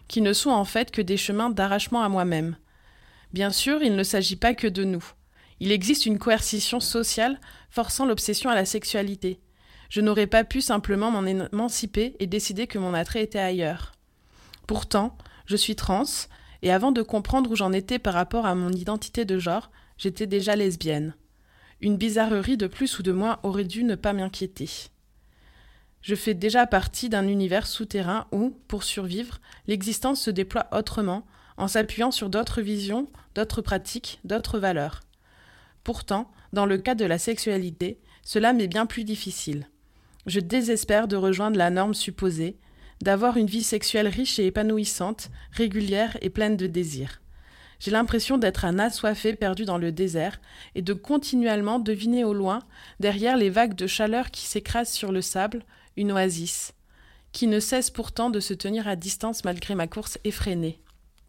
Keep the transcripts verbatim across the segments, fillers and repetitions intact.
qui ne sont en fait que des chemins d'arrachement à moi-même. Bien sûr, il ne s'agit pas que de nous. Il existe une coercition sociale forçant l'obsession à la sexualité. Je n'aurais pas pu simplement m'en émanciper et décider que mon attrait était ailleurs. Pourtant, je suis trans, et avant de comprendre où j'en étais par rapport à mon identité de genre, j'étais déjà lesbienne. Une bizarrerie de plus ou de moins aurait dû ne pas m'inquiéter. Je fais déjà partie d'un univers souterrain où, pour survivre, l'existence se déploie autrement, en s'appuyant sur d'autres visions, d'autres pratiques, d'autres valeurs. Pourtant, dans le cas de la sexualité, cela m'est bien plus difficile. Je désespère de rejoindre la norme supposée, d'avoir une vie sexuelle riche et épanouissante, régulière et pleine de désirs. J'ai l'impression d'être un assoiffé perdu dans le désert et de continuellement deviner au loin, derrière les vagues de chaleur qui s'écrasent sur le sable, une oasis, qui ne cesse pourtant de se tenir à distance malgré ma course effrénée.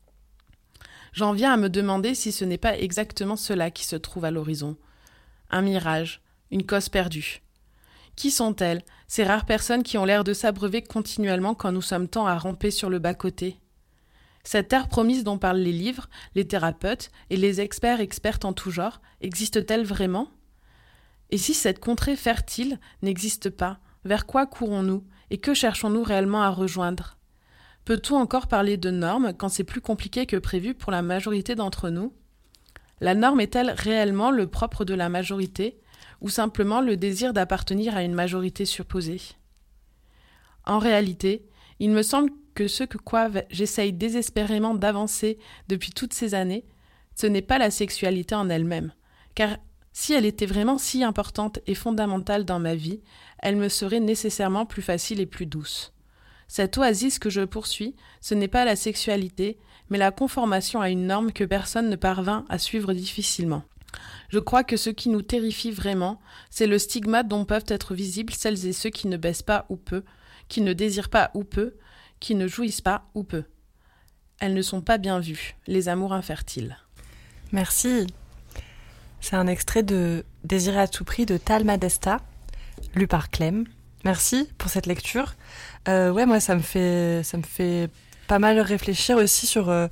J'en viens à me demander si ce n'est pas exactement cela qui se trouve à l'horizon. Un mirage, une cause perdue. Qui sont-elles, ces rares personnes qui ont l'air de s'abreuver continuellement quand nous sommes tant à ramper sur le bas-côté ? Cette terre promise dont parlent les livres, les thérapeutes et les experts expertes en tout genre, existe-t-elle vraiment ? Et si cette contrée fertile n'existe pas, vers quoi courons-nous et que cherchons-nous réellement à rejoindre ? Peut-on encore parler de normes quand c'est plus compliqué que prévu pour la majorité d'entre nous ? La norme est-elle réellement le propre de la majorité ou simplement le désir d'appartenir à une majorité supposée ? En réalité, il me semble que ce que quoi j'essaye désespérément d'avancer depuis toutes ces années, ce n'est pas la sexualité en elle-même, car si elle était vraiment si importante et fondamentale dans ma vie, elle me serait nécessairement plus facile et plus douce. Cette oasis que je poursuis, ce n'est pas la sexualité, mais la conformation à une norme que personne ne parvint à suivre difficilement. Je crois que ce qui nous terrifie vraiment, c'est le stigmate dont peuvent être visibles celles et ceux qui ne baissent pas ou peu, qui ne désirent pas ou peu, qui ne jouissent pas ou peu. Elles ne sont pas bien vues, les amours infertiles. Merci. C'est un extrait de Désirer à tout prix de Tal Madesta, lu par Clem. Merci pour cette lecture. Euh, ouais, moi, ça me fait, ça me fait pas mal réfléchir aussi sur euh,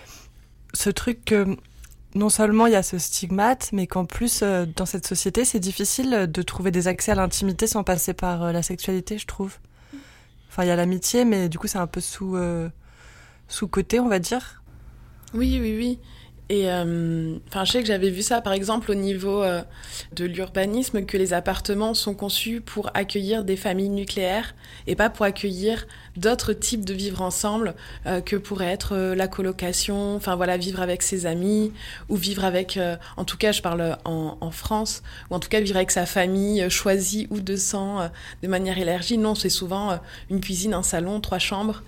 ce truc que non seulement il y a ce stigmate, mais qu'en plus, euh, dans cette société, c'est difficile de trouver des accès à l'intimité sans passer par euh, la sexualité, je trouve. Enfin, il y a l'amitié, mais du coup, c'est un peu sous, euh, sous-côté, on va dire. Oui, oui, oui. Et euh, enfin, je sais que j'avais vu ça, par exemple, au niveau euh, de l'urbanisme, que les appartements sont conçus pour accueillir des familles nucléaires et pas pour accueillir d'autres types de vivre ensemble euh, que pourrait être euh, la colocation, enfin voilà, vivre avec ses amis ou vivre avec, euh, en tout cas, je parle en, en France, ou en tout cas vivre avec sa famille euh, choisie ou de sang euh, de manière élargie. Non, c'est souvent euh, une cuisine, un salon, trois chambres.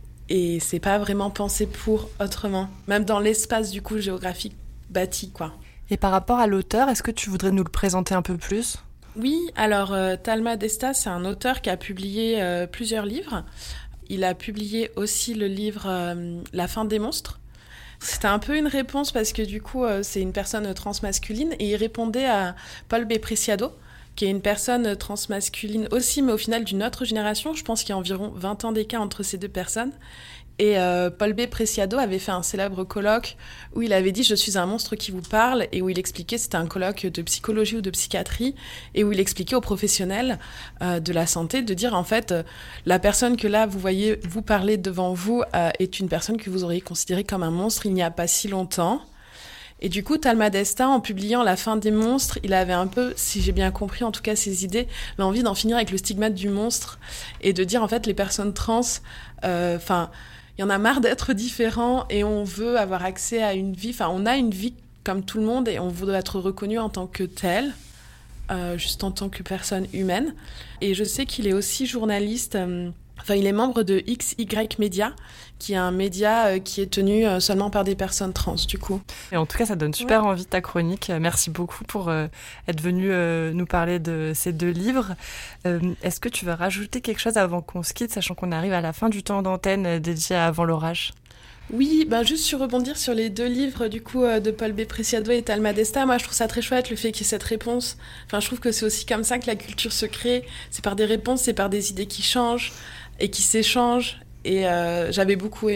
Et c'est pas vraiment pensé pour autrement, même dans l'espace du coup géographique bâti, quoi. Et par rapport à l'auteur, est-ce que tu voudrais nous le présenter un peu plus ? Oui, alors euh, Tal Madesta, c'est un auteur qui a publié euh, plusieurs livres. Il a publié aussi le livre euh, La fin des monstres. C'était un peu une réponse parce que du coup, euh, c'est une personne transmasculine et il répondait à Paul B. Preciado, qui est une personne transmasculine aussi, mais au final d'une autre génération. Je pense qu'il y a environ vingt ans d'écart entre ces deux personnes. Et euh, Paul B. Preciado avait fait un célèbre colloque où il avait dit « Je suis un monstre qui vous parle » et où il expliquait, c'était un colloque de psychologie ou de psychiatrie, et où il expliquait aux professionnels euh, de la santé de dire en fait, euh, la personne que là vous voyez vous parler devant vous euh, est une personne que vous auriez considérée comme un monstre il n'y a pas si longtemps. Et du coup, Tal Madesta, en publiant La fin des monstres, il avait un peu, si j'ai bien compris en tout cas ses idées, l'envie d'en finir avec le stigmate du monstre et de dire en fait les personnes trans, enfin, euh, il y en a marre d'être différents et on veut avoir accès à une vie, enfin on a une vie comme tout le monde et on voudrait être reconnu en tant que tel, euh, juste en tant que personne humaine. Et je sais qu'il est aussi journaliste, euh, enfin il est membre de X Y Media, qui est un média qui est tenu seulement par des personnes trans, du coup. Et en tout cas, ça donne super ouais. envie de ta chronique. Merci beaucoup pour euh, être venu euh, nous parler de ces deux livres. Euh, est-ce que tu veux rajouter quelque chose avant qu'on se quitte, sachant qu'on arrive à la fin du temps d'antenne dédié à Avant l'orage ? Oui, ben juste sur rebondir sur les deux livres du coup de Paul B. Preciado et Tal Madesta, moi je trouve ça très chouette le fait qu'il y ait cette réponse. Enfin, je trouve que c'est aussi comme ça que la culture se crée. C'est par des réponses, c'est par des idées qui changent et qui s'échangent. Et euh, j'avais beaucoup aimé.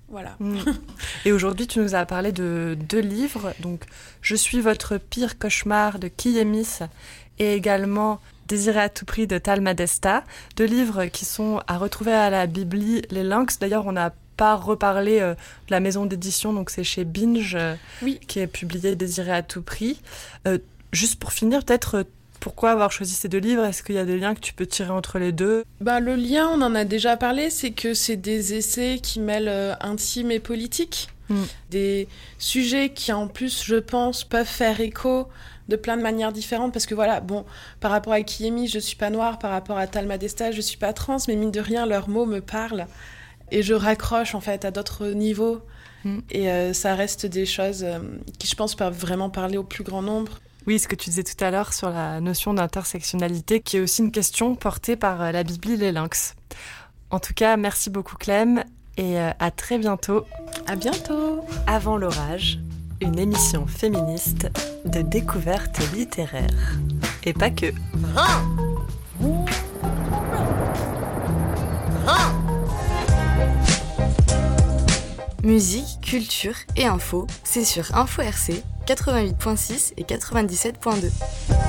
Voilà. Mmh. Et aujourd'hui, tu nous as parlé de deux livres, donc « Je suis votre pire cauchemar » de Kiyemis et également « Désiré à tout prix » de Tal Madesta, deux livres qui sont à retrouver à la Bibli Les Lynx. D'ailleurs, on n'a pas reparlé euh, de la maison d'édition, donc c'est chez Binge, euh, oui. qui est publié « Désiré à tout prix ». Euh, juste pour finir, peut-être... Pourquoi avoir choisi ces deux livres ? Est-ce qu'il y a des liens que tu peux tirer entre les deux ? Ben, le lien, on en a déjà parlé, c'est que c'est des essais qui mêlent euh, intime et politique. Mm. Des sujets qui, en plus, je pense, peuvent faire écho de plein de manières différentes. Parce que voilà, bon, par rapport à Kiyemis, je suis pas noire. Par rapport à Tal Madesta, je suis pas trans. Mais mine de rien, leurs mots me parlent. Et je raccroche, en fait, à d'autres niveaux. Mm. Et euh, ça reste des choses euh, qui, je pense, peuvent vraiment parler au plus grand nombre. Oui, ce que tu disais tout à l'heure sur la notion d'intersectionnalité, qui est aussi une question portée par la Bibli Les Lynx. En tout cas, merci beaucoup Clem, et à très bientôt. À bientôt. Avant l'orage, une émission féministe de découverte littéraire. Et pas que. Musique, culture et info, c'est sur Info R C quatre-vingt-huit virgule six et quatre-vingt-dix-sept virgule deux.